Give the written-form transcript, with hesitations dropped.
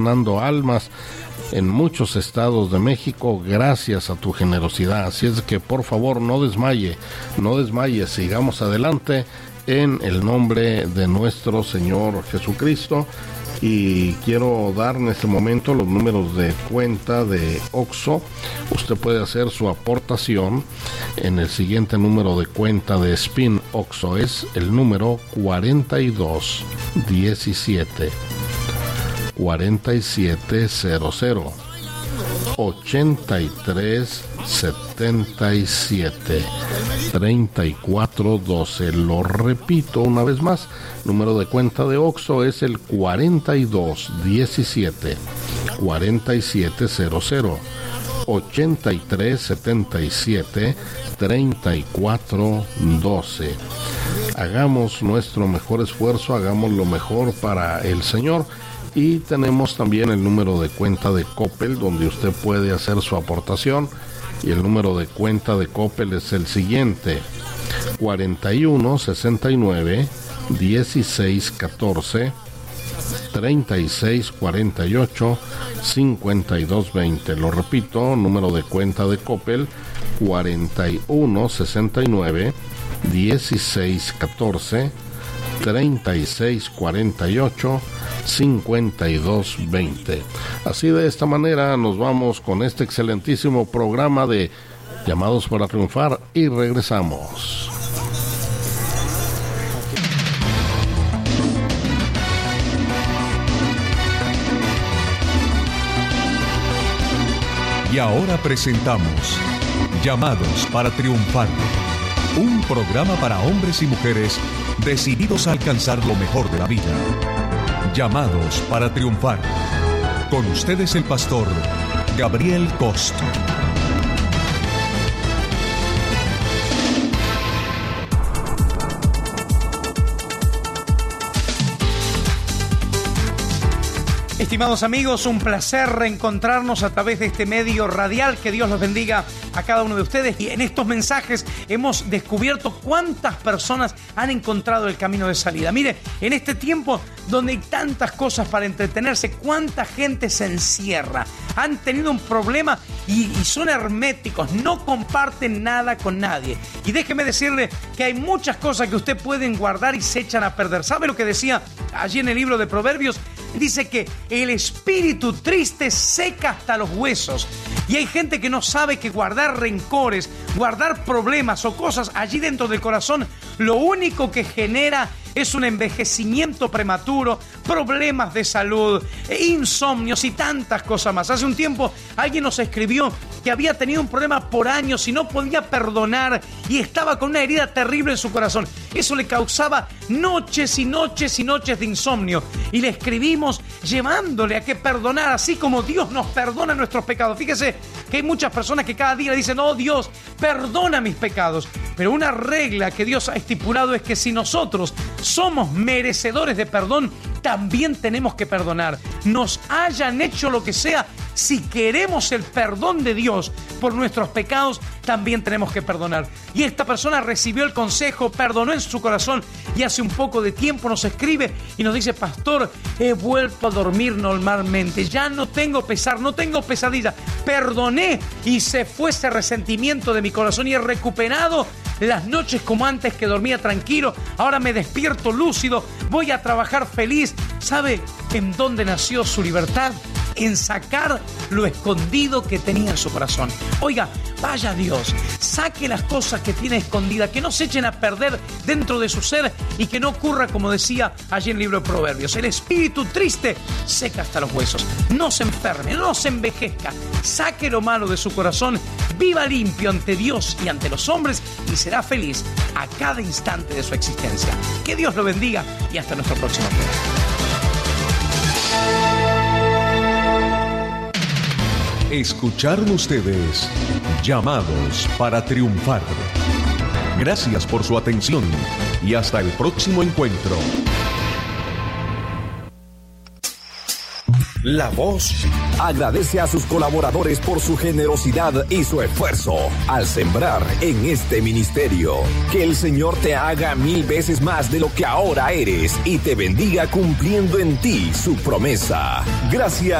ganando almas en muchos estados de México gracias a tu generosidad. Así es que por favor no desmaye, sigamos adelante en el nombre de nuestro Señor Jesucristo. Y quiero dar en este momento los números de cuenta de OXXO. Usted puede hacer su aportación en el siguiente número de cuenta de Spin OXXO. Es el número 4217 4700 8377 3412. Lo repito una vez más, número de cuenta de OXXO es el 4217 4700 8377 3412. Hagamos nuestro mejor esfuerzo, hagamos lo mejor para el Señor. Y tenemos también el número de cuenta de Coppel, donde usted puede hacer su aportación. Y el número de cuenta de Coppel es el siguiente: 41 69 16 14 36 48 52 20. Lo repito, número de cuenta de Coppel: 41 69 16 14 36 48 52 20. Así, de esta manera nos vamos con este excelentísimo programa de Llamados para Triunfar y regresamos. Y ahora presentamos Llamados para Triunfar, un programa para hombres y mujeres decididos a alcanzar lo mejor de la vida. Llamados para Triunfar. Con ustedes el pastor Gabriel Cost. Estimados amigos, un placer reencontrarnos a través de este medio radial. Que Dios los bendiga a cada uno de ustedes. Y en estos mensajes hemos descubierto cuántas personas han encontrado el camino de salida. Mire, en este tiempo donde hay tantas cosas para entretenerse, cuánta gente se encierra. Han tenido un problema y son herméticos, no comparten nada con nadie. Y déjeme decirle que hay muchas cosas que usted pueden guardar y se echan a perder. ¿Sabe lo que decía allí en el libro de Proverbios? Dice que el espíritu triste seca hasta los huesos. Y hay gente que no sabe que guardar rencores, guardar problemas o cosas allí dentro del corazón, lo único que genera es un envejecimiento prematuro, problemas de salud, insomnios y tantas cosas más. Hace un tiempo alguien nos escribió que había tenido un problema por años y no podía perdonar y estaba con una herida terrible en su corazón. Eso le causaba noches y noches y noches de insomnio. Y le escribimos llevándole a que perdonara, así como Dios nos perdona nuestros pecados. Fíjese que hay muchas personas que cada día le dicen: oh Dios, perdona mis pecados. Pero una regla que Dios ha estipulado es que si nosotros somos merecedores de perdón, también tenemos que perdonar. Nos hayan hecho lo que sea, si queremos el perdón de Dios por nuestros pecados, también tenemos que perdonar. Y esta persona recibió el consejo, perdonó en su corazón y hace un poco de tiempo nos escribe y nos dice: pastor, he vuelto a dormir normalmente, ya no tengo pesar, no tengo pesadilla, perdoné y se fue ese resentimiento de mi corazón y he recuperado las noches como antes, que dormía tranquilo. Ahora me despierto lúcido, voy a trabajar feliz. ¿Sabe en dónde nació su libertad? En sacar lo escondido que tenía en su corazón. Oiga, vaya a Dios, saque las cosas que tiene escondidas, que no se echen a perder dentro de su ser y que no ocurra como decía allí en el libro de Proverbios: el espíritu triste seca hasta los huesos. No se enferme, no se envejezca, saque lo malo de su corazón, viva limpio ante Dios y ante los hombres y será feliz a cada instante de su existencia. Que Dios lo bendiga y hasta nuestro próximo programa. Escucharon ustedes Llamados para Triunfar. Gracias por su atención y hasta el próximo encuentro. La Voz agradece a sus colaboradores por su generosidad y su esfuerzo al sembrar en este ministerio. Que el Señor te haga 1000 veces más de lo que ahora eres y te bendiga cumpliendo en ti su promesa. Gracias